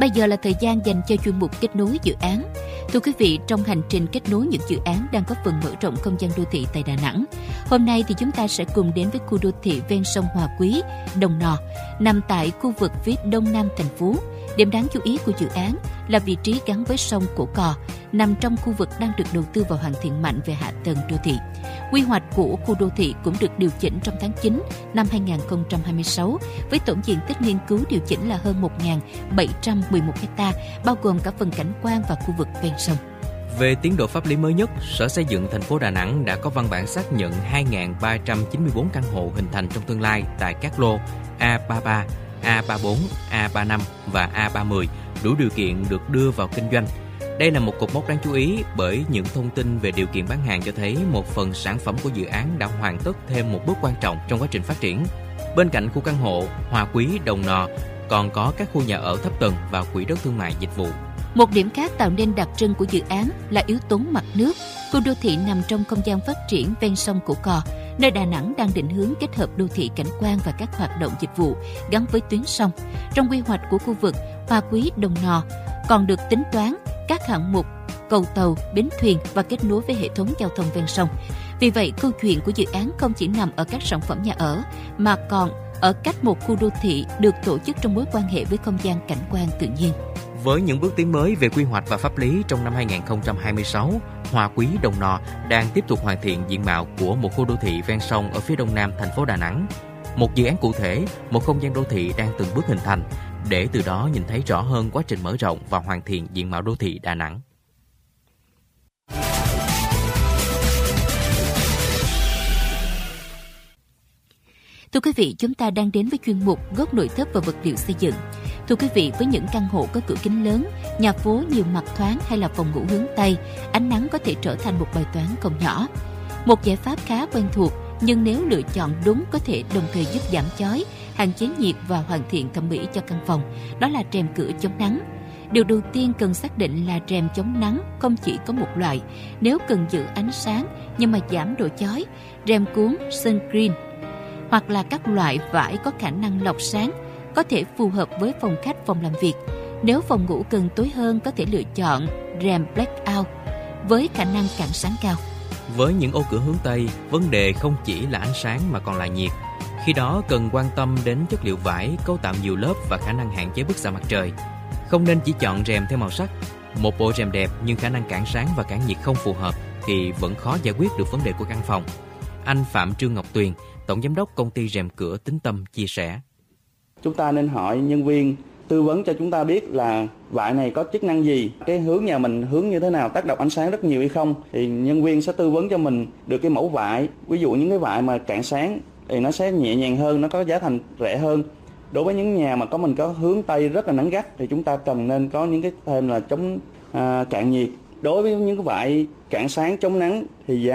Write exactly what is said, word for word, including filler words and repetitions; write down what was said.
Bây giờ là thời gian dành cho chuyên mục kết nối dự án. Thưa quý vị, trong hành trình kết nối những dự án đang có phần mở rộng không gian đô thị tại Đà Nẵng, hôm nay thì chúng ta sẽ cùng đến với khu đô thị ven sông Hòa Quý, Đồng Nò, nằm tại khu vực phía đông nam thành phố. Điểm đáng chú ý của dự án là vị trí gắn với sông Cổ Cò, nằm trong khu vực đang được đầu tư và hoàn thiện mạnh về hạ tầng đô thị. Quy hoạch của khu đô thị cũng được điều chỉnh trong tháng chín năm hai nghìn không trăm hai mươi sáu với tổng diện tích nghiên cứu điều chỉnh là hơn một nghìn bảy trăm mười một ha, bao gồm cả phần cảnh quan và khu vực ven sông. Về tiến độ pháp lý mới nhất, Sở Xây dựng thành phố Đà Nẵng đã có văn bản xác nhận hai nghìn ba trăm chín mươi tư căn hộ hình thành trong tương lai tại các lô A ba mươi ba, A ba mươi tư, A ba mươi lăm và A ba mươi đủ điều kiện được đưa vào kinh doanh. Đây là một cột mốc đáng chú ý bởi những thông tin về điều kiện bán hàng cho thấy một phần sản phẩm của dự án đã hoàn tất thêm một bước quan trọng trong quá trình phát triển. Bên cạnh khu căn hộ Hòa Quý, Đồng Nò, còn có các khu nhà ở thấp tầng và quỹ đất thương mại dịch vụ. Một điểm khác tạo nên đặc trưng của dự án là yếu tố mặt nước. Khu đô thị nằm trong không gian phát triển ven sông Cổ Cò, nơi Đà Nẵng đang định hướng kết hợp đô thị cảnh quan và các hoạt động dịch vụ gắn với tuyến sông. Trong quy hoạch của khu vực Hòa Quý, Đồng Nò còn được tính toán các hạng mục cầu tàu, bến thuyền và kết nối với hệ thống giao thông ven sông. Vì vậy, câu chuyện của dự án không chỉ nằm ở các sản phẩm nhà ở, mà còn ở cách một khu đô thị được tổ chức trong mối quan hệ với không gian cảnh quan tự nhiên. Với những bước tiến mới về quy hoạch và pháp lý trong năm hai nghìn không trăm hai mươi sáu, Hòa Quý, Đồng Nò đang tiếp tục hoàn thiện diện mạo của một khu đô thị ven sông ở phía đông nam thành phố Đà Nẵng. Một dự án cụ thể, một không gian đô thị đang từng bước hình thành, để từ đó nhìn thấy rõ hơn quá trình mở rộng và hoàn thiện diện mạo đô thị Đà Nẵng. Thưa quý vị, chúng ta đang đến với chuyên mục Góc nội thất và vật liệu xây dựng. Thưa quý vị, với những căn hộ có cửa kính lớn, nhà phố nhiều mặt thoáng hay là phòng ngủ hướng Tây, ánh nắng có thể trở thành một bài toán không nhỏ. Một giải pháp khá quen thuộc, nhưng nếu lựa chọn đúng có thể đồng thời giúp giảm chói, hạn chế nhiệt và hoàn thiện thẩm mỹ cho căn phòng, đó là rèm cửa chống nắng. Điều đầu tiên cần xác định là rèm chống nắng không chỉ có một loại. Nếu cần giữ ánh sáng nhưng mà giảm độ chói, rèm cuốn sunscreen hoặc là các loại vải có khả năng lọc sáng có thể phù hợp với phòng khách, phòng làm việc. Nếu phòng ngủ cần tối hơn, có thể lựa chọn rèm blackout với khả năng cản sáng cao. Với những ô cửa hướng Tây, vấn đề không chỉ là ánh sáng mà còn là nhiệt. Khi đó cần quan tâm đến chất liệu vải, cấu tạo nhiều lớp và khả năng hạn chế bức xạ mặt trời. Không nên chỉ chọn rèm theo màu sắc. Một bộ rèm đẹp nhưng khả năng cản sáng và cản nhiệt không phù hợp thì vẫn khó giải quyết được vấn đề của căn phòng. Anh Phạm Trương Ngọc Tuyền, Tổng Giám đốc Công ty Rèm Cửa Tính Tâm chia sẻ. Chúng ta nên hỏi nhân viên tư vấn cho chúng ta biết là vải này có chức năng gì, cái hướng nhà mình hướng như thế nào, tác động ánh sáng rất nhiều hay không. Thì nhân viên sẽ tư vấn cho mình được cái mẫu vải. Ví dụ những cái vải mà cản sáng thì nó sẽ nhẹ nhàng hơn, nó có giá thành rẻ hơn. Đối với những nhà mà có mình có hướng Tây rất là nắng gắt thì chúng ta cần nên có những cái thêm là chống à, cạn nhiệt. Đối với những cái vải cản sáng chống nắng thì giá